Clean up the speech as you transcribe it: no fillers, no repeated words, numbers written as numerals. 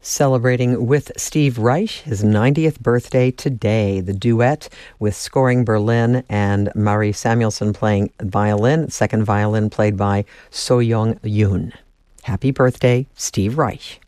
Celebrating with Steve Reich, his 90th birthday today. The duet with Scoring Berlin and Marie Samuelson playing violin, second violin played by So Young Yoon. Happy birthday, Steve Reich.